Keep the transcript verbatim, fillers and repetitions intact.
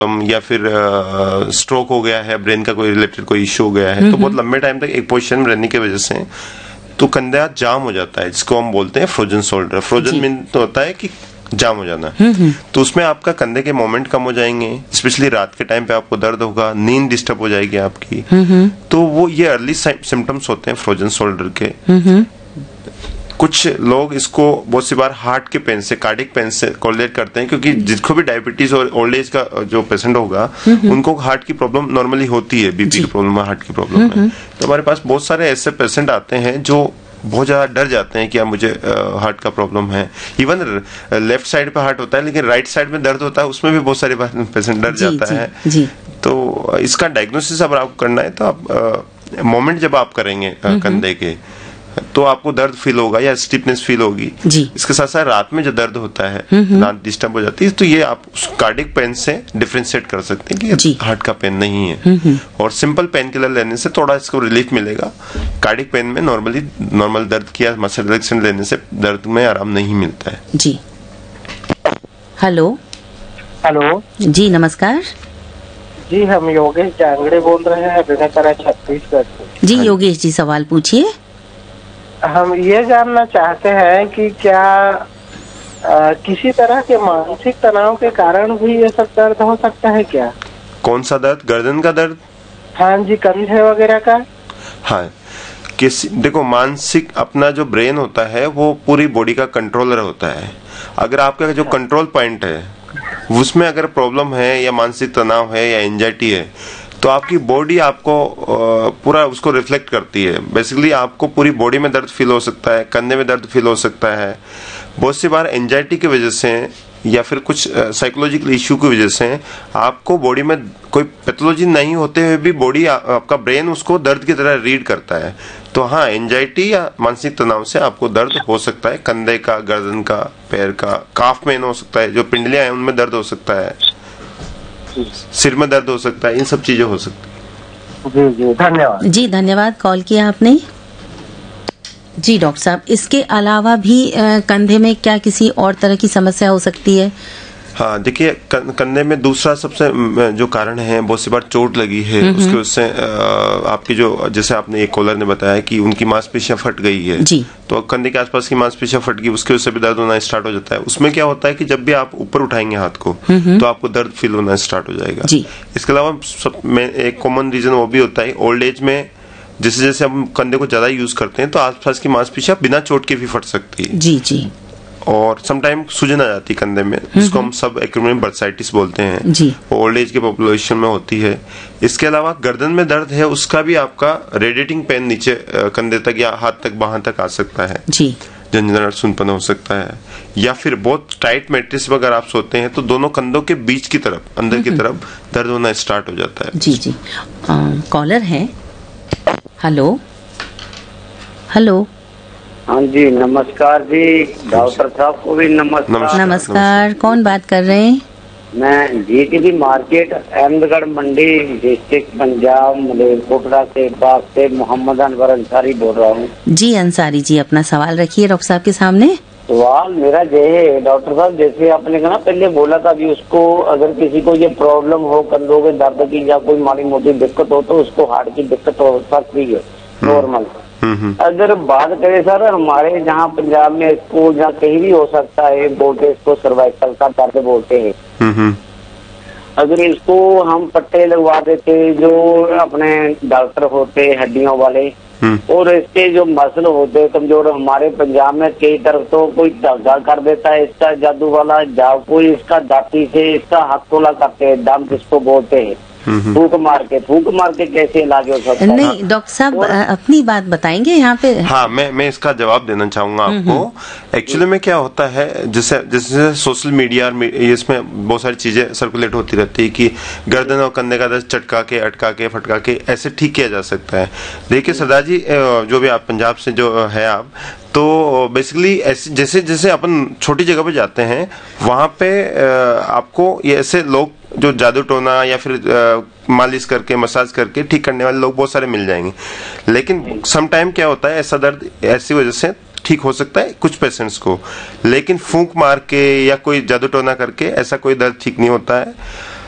या फिर स्ट्रोक हो गया है, ब्रेन का कोई रिलेटेड कोई इश्यू हो गया है, तो बहुत लंबे टाइम तक एक पोजीशन में रहने की वजह से तो कंधा जाम हो जाता है, जिसको हम बोलते हैं फ्रोजन शोल्डर। फ्रोजन मीन तो होता है कि जाम हो जाना। तो उसमें आपका कंधे के मोमेंट कम हो जाएंगे, स्पेशली रात के टाइम पे आपको दर्द होगा, नींद डिस्टर्ब हो जाएगी आपकी। तो वो ये अर्ली सिम्टम्स होते हैं फ्रोजन शोल्डर के। कुछ लोग इसको बहुत सी बार हार्ट के पेन से, कार्डिक पेन से कोरिलेट करते हैं, क्योंकि जिसको भी डायबिटीज और ओल्ड एज का जो पेशेंट होगा उनको हार्ट की प्रॉब्लम नॉर्मली होती है, बीपी की प्रॉब्लम, हार्ट की प्रॉब्लम है। तो हमारे पास बहुत सारे ऐसे पेशेंट आते हैं जो बहुत ज्यादा डर जाते हैं कि अब मुझे हार्ट का प्रॉब्लम है। इवन लेफ्ट साइड पे हार्ट होता है लेकिन राइट साइड में दर्द होता है, उसमें भी बहुत सारे पेशेंट डर जाता जी, है जी, तो इसका डायग्नोसिस अगर आपको करना है तो आप मोमेंट जब आप करेंगे कंधे के तो आपको दर्द फील होगा या स्टिफनेस फील होगी। इसके साथ साथ रात में जो दर्द होता है, रात डिस्टर्ब हो जाती है, तो ये आप कार्डिक पेन से डिफरेंशिएट कर सकते हैं कि हार्ट का पेन नहीं है। और सिंपल पेन किलर लेने से थोड़ा इसको रिलीफ मिलेगा। कार्डिक पेन में नॉर्मली नॉर्मल दर्द किया मसल रिलैक्सेशन लेने से दर्द में आराम नहीं मिलता है। जी हेलो हेलो जी नमस्कार जी, हम योगेश जांगड़े बोल रहे हैं बेगूसराय छत्तीसगढ़ से। जी योगेश जी सवाल पूछिए। हम ये जानना चाहते हैं कि क्या आ, किसी तरह के मानसिक तनाव के कारण भी ये सब दर्द हो सकता है क्या? कौन सा दर्द? गर्दन का दर्द? हाँ जी, कंधे वगैरह का। हाँ, किसी देखो, मानसिक अपना जो ब्रेन होता है वो पूरी बॉडी का कंट्रोलर होता है। अगर आपका जो कंट्रोल पॉइंट है उसमें अगर प्रॉब्लम है या मानसिक तनाव है या एंजाइटी है तो आपकी बॉडी आपको पूरा उसको रिफ्लेक्ट करती है। बेसिकली आपको पूरी बॉडी में दर्द फील हो सकता है, कंधे में दर्द फील हो सकता है। बहुत सी बार एंजाइटी की वजह से या फिर कुछ साइकोलॉजिकल इश्यू की वजह से आपको बॉडी में कोई पैथोलॉजी नहीं होते हुए भी बॉडी आपका ब्रेन उसको दर्द की तरह रीड करता है। तो हाँ, एंजाइटी या मानसिक तनाव से आपको दर्द हो सकता है, कंधे का, गर्दन का, पैर का, काफ पेन हो सकता है, जो पिंडलियां हैं उनमें दर्द हो सकता है, सिर में दर्द हो सकता है, इन सब चीजें हो सकती है। जी जी धन्यवाद। जी धन्यवाद कॉल किया आपने। जी डॉक्टर साहब, इसके अलावा भी कंधे में क्या किसी और तरह की समस्या हो सकती है? हाँ देखिए, कंधे में दूसरा सबसे जो कारण है, बहुत सी बार चोट लगी है, उसकी वजह से आपकी जो, जैसे आपने एक कॉलर ने बताया कि उनकी मांसपेशियां फट गई है, जी। तो कंधे के आसपास की मांसपेशियां फट गई, उसकी वजह से भी दर्द होना स्टार्ट हो जाता है। उसमें क्या होता है कि जब भी आप ऊपर उठाएंगे हाथ को तो आपको दर्द फील होना स्टार्ट हो जाएगा। जी। इसके अलावा सब में एक कॉमन रीजन वो भी होता है, ओल्ड एज में जैसे जैसे हम कंधे को ज्यादा यूज करते हैं तो आसपास की मांसपेशियां बिना चोट के भी फट सकती है। जी जी। और समटाइम सूजन आ जाती है कंधे में, जिसको हम सब एक्रोनिम बर्साइटिस बोलते हैं, जी। वो ओल्ड एज के पॉपुलेशन में होती है। इसके अलावा गर्दन में दर्द है, उसका भी आपका रेडिएटिंग पेन नीचे कंधे तक या हाथ तक, बाहां तक आ सकता है, जी। झंझनाहट सुनपन हो सकता है, या फिर बहुत टाइट मैट्रेस पर अगर आप सोते हैं तो दोनों कंधों के बीच की तरफ, अंदर की तरफ दर्द होना स्टार्ट हो जाता है। जी जी। कॉलर है। Hello hello. हाँ जी नमस्कार जी, डॉक्टर साहब को भी नमस्कार। नमस्कार, नमस्कार। कौन बात कर रहे हैं? मैं जीटीबी मार्केट, अहमदगढ़ मंडी, डिस्ट्रिक्ट पंजाब, मलेरकोटला से बाग से मोहम्मद अनवर अंसारी बोल रहा हूँ। जी अंसारी जी, अपना सवाल रखिए डॉक्टर साहब के सामने। सवाल मेरा ये है डॉक्टर साहब, जैसे आपने कहा पहले बोला था कि उसको अगर किसी को ये प्रॉब्लम हो, कंधों के दर्द की या कोई माड़ी मोटी दिक्कत हो तो उसको हार्ट की दिक्कत हो सकती है नॉर्मल। अगर बात करें सर, हमारे जहाँ पंजाब में इसको जहाँ कहीं भी हो सकता है, बोलते इसको सर्वाइकल का दर्द बोलते हैं। अगर इसको हम पट्टे लगवा देते जो अपने डॉक्टर होते हड्डियों वाले, और इसके जो मसल होते कमजोर, हमारे पंजाब में कई तरफ तो कोई धागा कर देता है इसका जादू वाला, जा कोई इसका दाती से इसका हथोला करते हैं, दम जिसको बोलते हैं, फूक मार के फूक मार के कैसे इलाज हो सकता है? नहीं डॉक्टर साहब अपनी बात बताएंगे यहाँ पे। हाँ, मैं मैं इसका जवाब देना चाहूंगा आपको। एक्चुअली में क्या होता है, जैसे जैसे सोशल मीडिया इसमें बहुत सारी चीजें सर्कुलेट होती रहती है कि गर्दन और कंधे का दर्द चटका के, अटका के, फटका के ऐसे ठीक किया जा सकता है। देखिए सरदार जी, जो भी आप पंजाब से जो है आप, तो बेसिकली ऐसे जैसे जैसे अपन छोटी जगह पे जाते हैं वहां पे आपको ये ऐसे लोग जो जादू टोना या फिर मालिश करके, मसाज करके ठीक करने वाले लोग बहुत सारे मिल जाएंगे। लेकिन सम टाइम क्या होता है, ऐसा दर्द ऐसी वजह से ठीक हो सकता है कुछ पेशेंट्स को, लेकिन फूंक मार के या कोई जादू टोना करके ऐसा कोई दर्द ठीक नहीं होता है।